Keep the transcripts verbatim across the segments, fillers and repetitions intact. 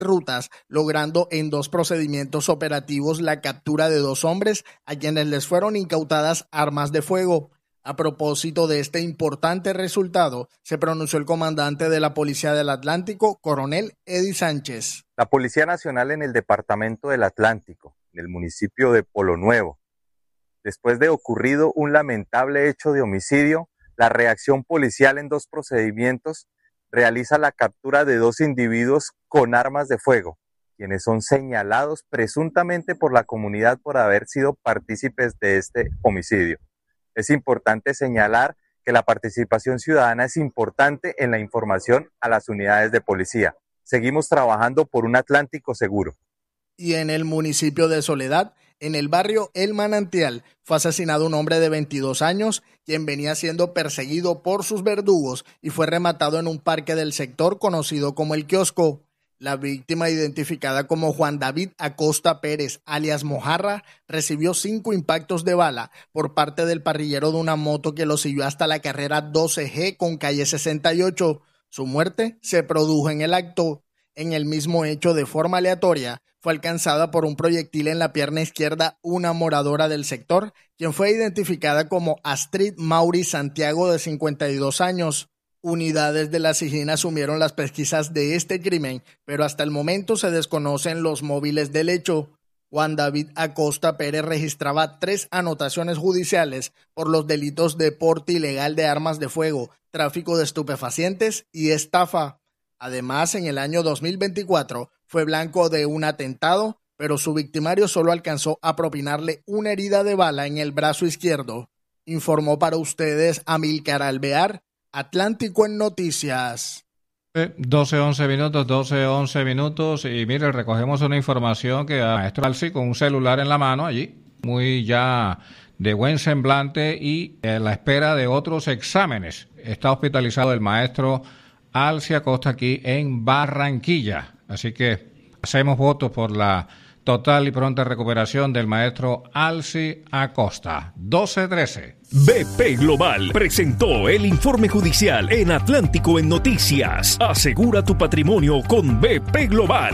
rutas, logrando en dos procedimientos operativos la captura de dos hombres a quienes les fueron incautadas armas de fuego. A propósito de este importante resultado, se pronunció el comandante de la Policía del Atlántico, coronel Eddie Sánchez. La Policía Nacional en el Departamento del Atlántico, en el municipio de Polo Nuevo, después de ocurrido un lamentable hecho de homicidio, la reacción policial en dos procedimientos realiza la captura de dos individuos con armas de fuego, quienes son señalados presuntamente por la comunidad por haber sido partícipes de este homicidio. Es importante señalar que la participación ciudadana es importante en la información a las unidades de policía. Seguimos trabajando por un Atlántico seguro. Y en el municipio de Soledad, en el barrio El Manantial, fue asesinado un hombre de veintidós años, quien venía siendo perseguido por sus verdugos y fue rematado en un parque del sector conocido como El Kiosco. La víctima, identificada como Juan David Acosta Pérez, alias Mojarra, recibió cinco impactos de bala por parte del parrillero de una moto que lo siguió hasta la carrera doce G con calle sesenta y ocho. Su muerte se produjo en el acto. En el mismo hecho, de forma aleatoria, fue alcanzada por un proyectil en la pierna izquierda una moradora del sector, quien fue identificada como Astrid Mauri Santiago, de cincuenta y dos años. Unidades de la SIJIN asumieron las pesquisas de este crimen, pero hasta el momento se desconocen los móviles del hecho. Juan David Acosta Pérez registraba tres anotaciones judiciales por los delitos de porte ilegal de armas de fuego, tráfico de estupefacientes y estafa. Además, en el año dos mil veinticuatro fue blanco de un atentado, pero su victimario solo alcanzó a propinarle una herida de bala en el brazo izquierdo. Informó para ustedes Amílcar Alvear, Atlántico en Noticias. doce, once minutos, doce, once minutos, y mire, recogemos una información que a maestro Alci con un celular en la mano allí, muy ya de buen semblante y en la espera de otros exámenes. Está hospitalizado el maestro Alci Acosta aquí en Barranquilla, así que hacemos votos por la total y pronta recuperación del maestro Alci Acosta. doce trece. B P Global presentó el informe judicial en Atlántico en Noticias. Asegura tu patrimonio con B P Global.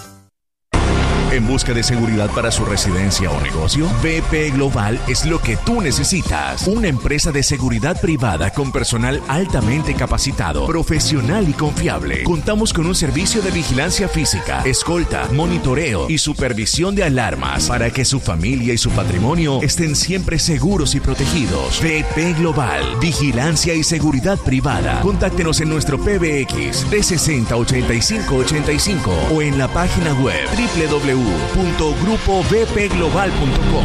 ¿En busca de seguridad para su residencia o negocio? B P Global es lo que tú necesitas. Una empresa de seguridad privada con personal altamente capacitado, profesional y confiable. Contamos con un servicio de vigilancia física, escolta, monitoreo y supervisión de alarmas para que su familia y su patrimonio estén siempre seguros y protegidos. B P Global, vigilancia y seguridad privada. Contáctenos en nuestro P B X trescientos sesenta, ochenta y cinco ochenta y cinco o en la página web doble u doble u doble u punto grupo b p global punto com.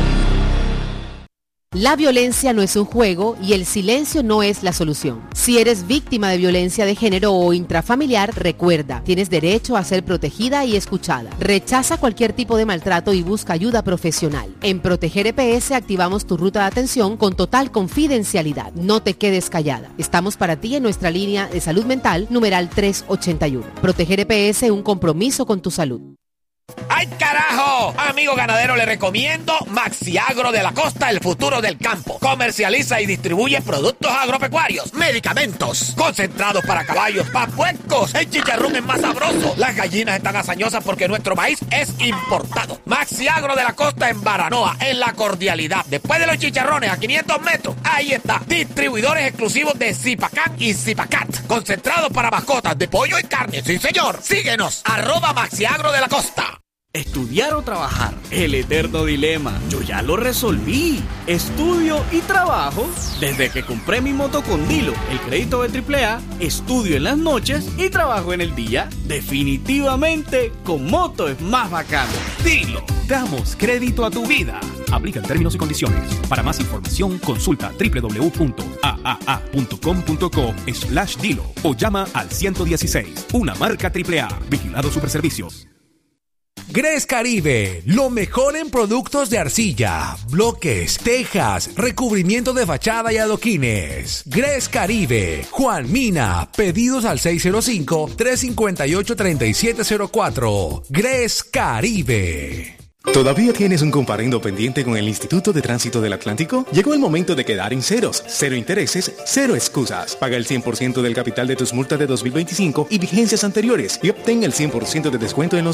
La violencia no es un juego y el silencio no es la solución. Si eres víctima de violencia de género o intrafamiliar, recuerda, tienes derecho a ser protegida y escuchada. Rechaza cualquier tipo de maltrato y busca ayuda profesional. En Proteger E P S activamos tu ruta de atención con total confidencialidad. No te quedes callada. Estamos para ti en nuestra línea de salud mental, numeral tres ochenta y uno. Proteger E P S, un compromiso con tu salud. ¡Ay, carajo! Amigo ganadero, le recomiendo Maxiagro de la Costa, el futuro del campo. Comercializa y distribuye productos agropecuarios, medicamentos, concentrados para caballos, para puercos. El chicharrón es más sabroso. Las gallinas están hazañosas porque nuestro maíz es importado. Maxiagro de la Costa en Baranoa, en La Cordialidad. Después de los chicharrones, a quinientos metros, ahí está. Distribuidores exclusivos de Zipacán y Zipacat. Concentrados para mascotas de pollo y carne. Sí, señor. Síguenos. Arroba Maxiagro de la Costa. Estudiar o trabajar, el eterno dilema. Yo ya lo resolví. Estudio y trabajo. Desde que compré mi moto con Dilo, el crédito de triple A, estudio en las noches y trabajo en el día. Definitivamente, con moto es más bacano. Dilo, damos crédito a tu vida. Aplican términos y condiciones. Para más información, consulta doble u doble u doble u punto a a a punto com punto co slash Dilo o llama al ciento dieciséis. Una marca triple A. Vigilado Superservicios. Gres Caribe, lo mejor en productos de arcilla, bloques, tejas, recubrimiento de fachada y adoquines. Gres Caribe, Juan Mina, pedidos al seis cero cinco, tres cinco ocho, tres siete cero cuatro. Gres Caribe. ¿Todavía tienes un comparendo pendiente con el Instituto de Tránsito del Atlántico? Llegó el momento de quedar en ceros, cero intereses, cero excusas. Paga el cien por ciento del capital de tus multas de dos mil veinticinco y vigencias anteriores y obtén el cien por ciento de descuento en los